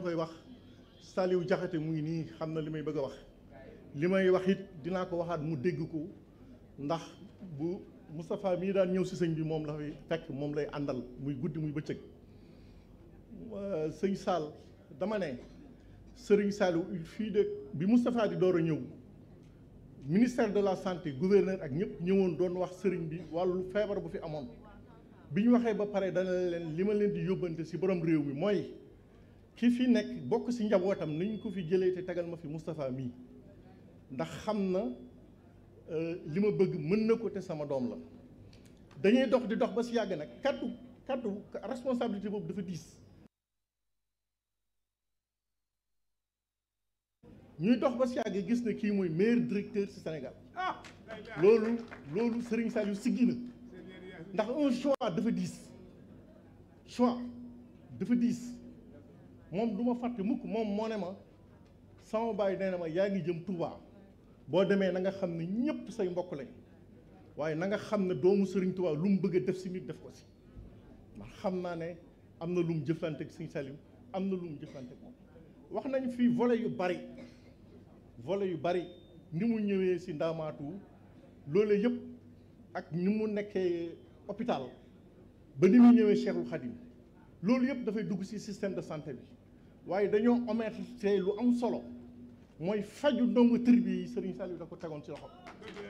koy wax Saliou Diakhaté mu ngi nii xam na li may bëgg a wax li may wax it dinaa ko waxaat mu dégg ko ndax bu Moustapha mii daan ñëw si sëñ bi moom la fay fekk moom lay àndal muy guddi muy bëccëg sëñ Sall dama ne Serigne Saliou fii de bi Moustapha di door a ñëw ministère de la santé gouverneur ak ñëpp ñëwoon doon wax sëriñ bi wàllu feebar bu fi amoon bi ñu waxee ba pare dana leen li ma leen di yóbbante si borom réew mi mooy ki fi nekk bokk si njabootam nañ ko fi jëlee te tegal ma fi Moustapha mii ndax xam na li ma bëgg mën na ko te sama doom la dañuy dox di dox ba si yàgg nag kaddu responsabilité boobu dafa diis ñuy dox ba si yàgg gis ne kii mooy meilleur directeur ci Sénégal loolu Serigne Saliou siggi na ndax un choix dafa diis moom du ma fàtte mukk moom moo ne ma sama baay nee na ma yaa ngi jëm Touba boo demee na nga xam ne ñëpp say mbokk lañ waaye na nga xam ne doomu Serigne Touba lu mu bëgg a def si nit def ko si ndax xam naa ne am na lu mu jëflante ak Serigne Saliou am na lu mu jëflante ak moom wax nañ fii volet yu bari ni mu ñëwee si ndaamaatu loolu yëpp ak ni mu nekkee hôpital ba ni mu ñëwee Cheikhul Khadim loolu yëpp dafay dugg si système de santé bi waaye dañoo omettre tey lu am solo mooy faju ndongo tribu yi Serigne Saliou da ko tegoon ci loxo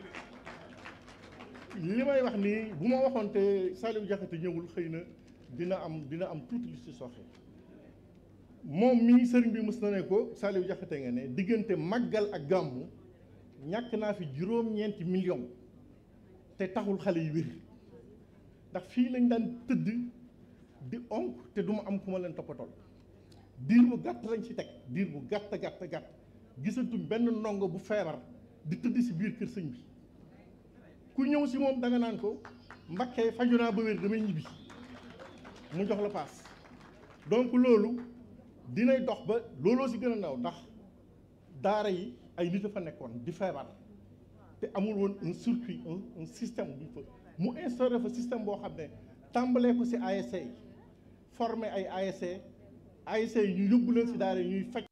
li may wax nii bu ma waxoon te Saliou Diakhaté ñëwul xëy na dina am tuuti lu si soxee moom mii sëriñ bi mës na ne ko Saliou Diakhaté nga ne diggante màggal ak gàmmu ñàkk naa fi juróom-ñeenti million te taxul xale yi wér ndax fii lañ daan tëdd di onk te du ma am ku ma leen toppatool diir bu gàtt lañ ci teg diir bu gàtt gisatum benn ndongo bu feebar di tëdd si biir kër sëñ bi ku ñëw si moom da nga naan ko Mbakke faju naa ba wér damay ñibbi mu jox la paas donc loolu dinay dox ba looloo si gën a ndaw ndax daara yi ay nit a fa nekkoon di feebar te amul woon un circuit un système bu fa mu instauré fa système boo xam ne tàmbalee ko si ASC yi formé ay ASC yi ñu yóbbu leen si daara yi ñuy faj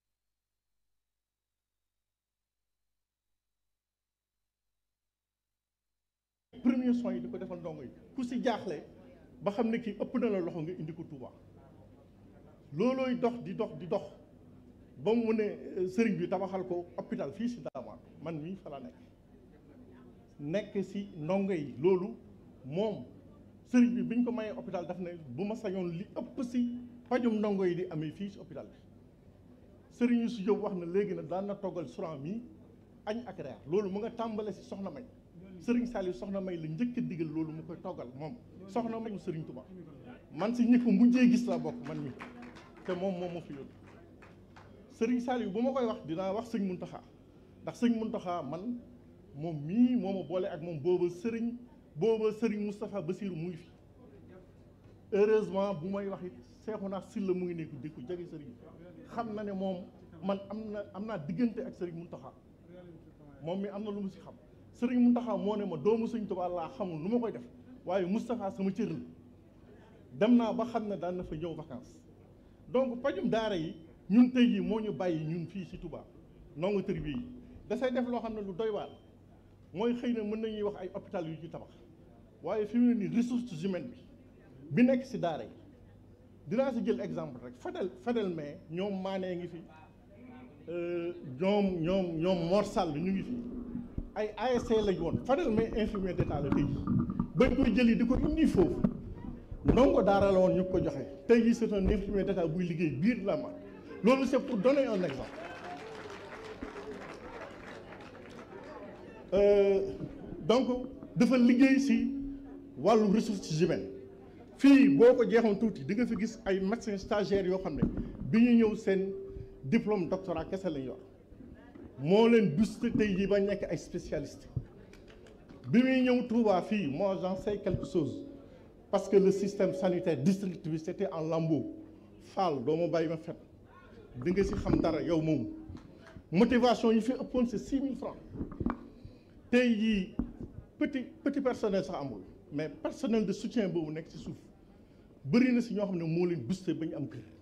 premier soins yi di ko defal ndongo yi ku si jaaxle ba xam ne kii ëpp na la loxo nga indi ko Touba loolooy di dox ba mu ne sëriñ bi tabaxal ko hôpital fii si Ndaamaatu man mii fa la nekk si ndongo yi loolu moom sëriñ bi biñ ko mayee hôpital daf ne bu ma sañoon li ëpp si pajum ndongo yi di amee fii si hôpital bi sëriñ su Jóob wax na léegi na daan na toggal suran mi añ ak reer loolu mu nga tàmbale si soxna May sëriñ Saliou soxna May la njëkk a digal loolu mu koy toggal moom soxna May mu sëriñ Touba man si ñi ko mujjee gis la bokk man mi te moom ma fi yóbbu sëriñ Saliou bu ma koy wax dinaa wax sëñ Muntaxa ndax sëñ Muntaxa man moom mii moo ma boole ak moom booba sëriñ Moustapha Bassirou mu ngi fi heureusement bu may wax it Seexuna Silla mu ngi nekk di ko jege sëriñ xam na ne moom man am naa diggante ak sëriñ Muntaxa moom mi am na lu mu si xam sëriñ Muntaxa moo ne ma doomu sëñ Tuubaa laa xamul nu ma koy def waaye Moustapha sama cër la dem naa ba xam ne daan na fa ñëw vacances donc pajum daara yi ñun tey jii moo ñu bàyyi ñun fii si Touba ndongo tër bi yi dasay def loo xam ne lu doy waar mooy xëy na mën nañuy wax ay hôpital yu ñu tabax waaye fi mu ne nii ressources humaines bi nekk si daara yi dinaa si jël exemple rek Fadel mais ñoom Mané ngi fi ñoom Mor Sall ñu ngi fi ay ASC lañ woon Fadel mais infirmier d'état la tey bañ koy jëli di ko indi foofu ndongo daara la woon ñu ko joxe tey jii c'est un infirmier d'état buy liggéey biir Ndaamaatu loolu c'est pour donner un exemple donc dafa liggéey si wàllu ressources humaines fii boo ko jeexoon tuuti di nga fi gis ay médecins stagiaires yoo xam ne bi ñu ñëw seen diplôme doctorat kese lañ yor moo leen boosté tey jii ba nekk ay spécialistes bi muy ñëw Touba fii moi j'en sais quelque chose parce que le système sanitaire district bi c'était en lambeaux Fall doo ma bàyyi ma fet di nga si xam dara yow moom motivation yi fi ëppoon c'est 6 000 francs tey jii petit personnel sax amul mais personnel de soutien boobu nekk ci suuf bëri na si ñoo xam ne moo leen boosté ba ñu am kër